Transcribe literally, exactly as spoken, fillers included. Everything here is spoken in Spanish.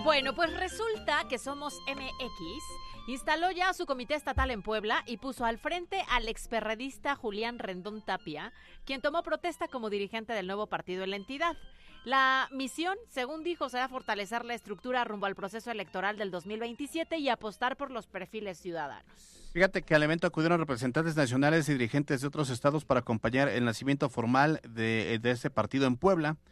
Bueno, pues resulta que Somos M X instaló ya su comité estatal en Puebla y puso al frente al experredista Julián Rendón Tapia, quien tomó protesta como dirigente del nuevo partido en la entidad. La misión, según dijo, será fortalecer la estructura rumbo al proceso electoral del dos mil veintisiete y apostar por los perfiles ciudadanos. Fíjate que al evento acudieron representantes nacionales y dirigentes de otros estados para acompañar el nacimiento formal de, de este partido en Puebla.